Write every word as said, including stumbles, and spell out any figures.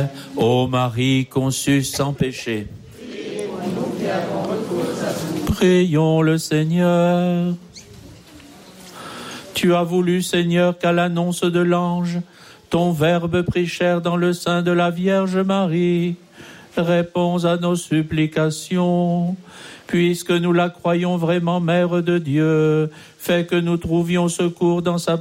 Ô Marie conçue sans péché, prions le Seigneur. Tu as voulu, Seigneur, qu'à l'annonce de l'ange, ton Verbe prit chair dans le sein de la Vierge Marie. Réponds à nos supplications. Puisque nous la croyons vraiment Mère de Dieu, fais que nous trouvions secours dans sa